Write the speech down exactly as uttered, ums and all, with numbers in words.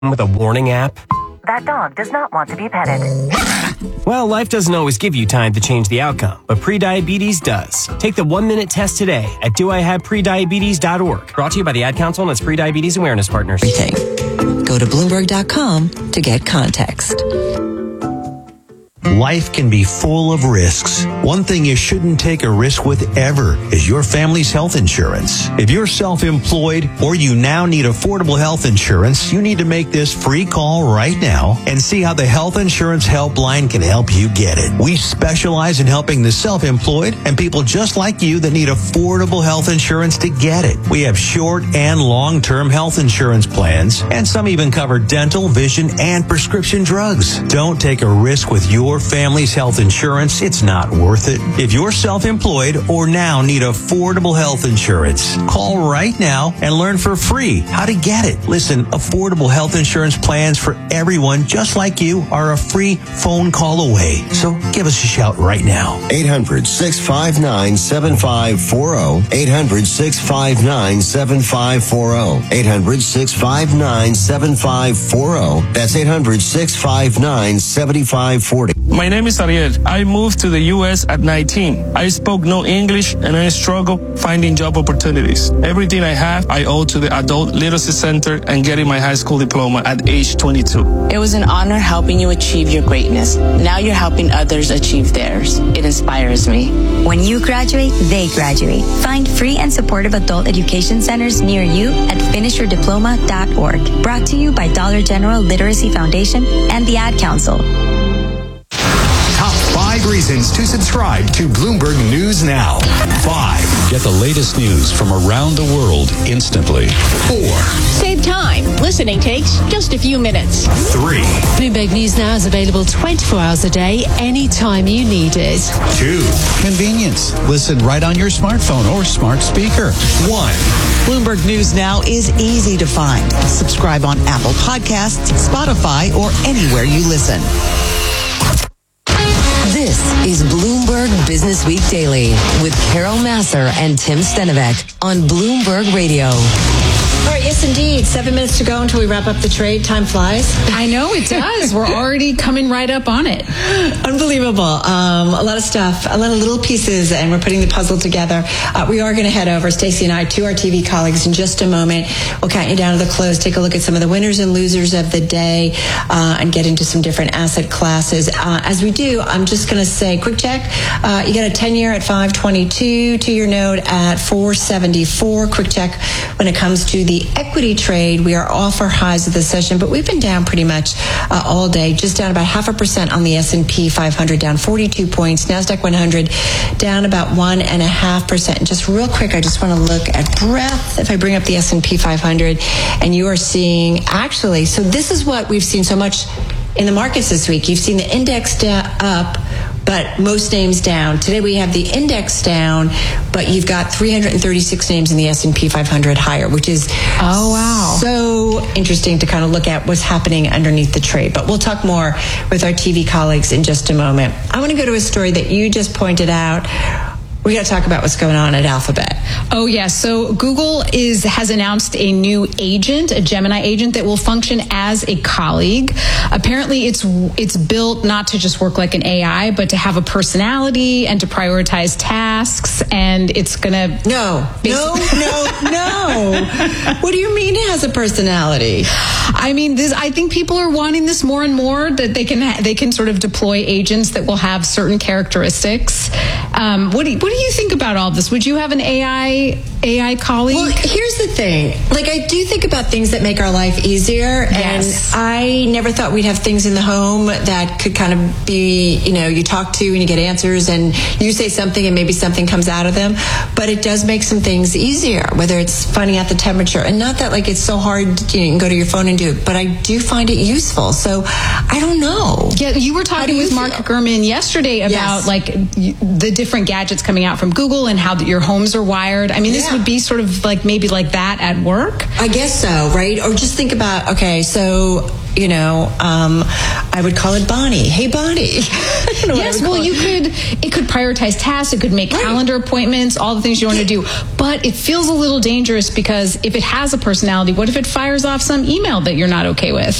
with a warning app? That dog does not want to be petted. Well, life doesn't always give you time to change the outcome, but prediabetes does. Take the one-minute test today at do I have prediabetes dot org. Brought to you by the Ad Council and its Prediabetes Awareness Partners. Everything. Go to Bloomberg dot com to get context. Life can be full of risks. One thing you shouldn't take a risk with ever is your family's health insurance. If you're self-employed or you now need affordable health insurance, you need to make this free call right now and see how the Health Insurance Helpline can help you get it. We specialize in helping the self-employed and people just like you that need affordable health insurance to get it. We have short and long-term health insurance plans, and some even cover dental, vision, and prescription drugs. Don't take a risk with your family's health insurance. It's not worth it. If you're self-employed or now need affordable health insurance, call right now and learn for free how to get it. Listen, affordable health insurance plans for everyone just like you are a free phone call away. So give us a shout right now. eight hundred, six five nine, seven five four zero. eight hundred, six five nine, seven five four zero. eight hundred, six five nine, seven five four zero. That's eight hundred, six five nine, seven five four zero. My name is Ariel. I moved to the U S at nineteen. I spoke no English and I struggled finding job opportunities. Everything I have, I owe to the Adult Literacy Center and getting my high school diploma at age twenty-two. It was an honor helping you achieve your greatness. Now you're helping others achieve theirs. It inspires me. When you graduate, they graduate. Find free and supportive adult education centers near you at finish your diploma dot org. Brought to you by Dollar General Literacy Foundation and the Ad Council. Top five reasons to subscribe to Bloomberg News Now. Five. Get the latest news from around the world instantly. Four. Save time. Listening takes just a few minutes. Three. Bloomberg News Now is available twenty-four hours a day, anytime you need it. Two. Convenience. Listen right on your smartphone or smart speaker. One. Bloomberg News Now is easy to find. Subscribe on Apple Podcasts, Spotify, or anywhere you listen. This is Bloomberg Business Week Daily with Carol Massar and Tim Stenovec on Bloomberg Radio. All right, yes, indeed. Seven minutes to go until we wrap up the trade. Time flies. I know it does. We're already coming right up on it. Unbelievable. Um, a lot of stuff, a lot of little pieces, and we're putting the puzzle together. Uh, we are going to head over, Stacey and I, to our T V colleagues in just a moment. We'll count you down to the close, take a look at some of the winners and losers of the day, uh, and get into some different asset classes. Uh, as we do, I'm just going to say, quick check. Uh, you got a ten-year at five twenty-two, two-year note at four seventy-four. Quick check when it comes to the equity trade. We are off our highs of the session, but we've been down pretty much uh, all day, just down about half a percent on the S and P five hundred, down forty-two points. NASDAQ one hundred down about one and a half percent. And just real quick, I just want to look at breadth. If I bring up the S and P five hundred, and you are seeing actually, so this is what we've seen so much in the markets this week. You've seen the index da- up, but most names down. Today we have the index down, but you've got three hundred thirty-six names in the S and P five hundred higher, which is oh wow, so interesting to kind of look at what's happening underneath the trade. But we'll talk more with our T V colleagues in just a moment. I want to go to a story that you just pointed out. We got to talk about what's going on at Alphabet. Oh, yes. So Google is has announced a new agent, a Gemini agent that will function as a colleague. Apparently, it's it's built not to just work like an A I, but to have a personality and to prioritize tasks. And it's going to... No, no, no, no. What do you mean it has a personality? I mean, this. I think people are wanting this more and more, that they can ha- they can sort of deploy agents that will have certain characteristics. Um, what do you, what do you think about all this? Would you have an A I A I colleague? Well, here's the thing. Like, I do think about things that make our life easier. Yes. And I never thought we'd have things in the home that could kind of be, you know, you talk to and you get answers and you say something and maybe something comes out of them. But it does make some things easier, whether it's finding out the temperature. And not that, like, it's so hard, you know, you can go to your phone and do it. But I do find it useful. So I don't know. Yeah, you were talking you with Mark feel? Gurman yesterday about, yes. like, the different gadgets coming out from Google and how your homes are wired. I mean, this yeah. would be sort of like maybe like that at work. I guess so, right? Or just think about, okay, so you know, um, I would call it Bonnie. Hey, Bonnie. I don't know what I Yes, would well, call you it. could, it could prioritize tasks, it could make Right. calendar appointments, all the things you want to do. But it feels a little dangerous because if it has a personality, what if it fires off some email that you're not okay with?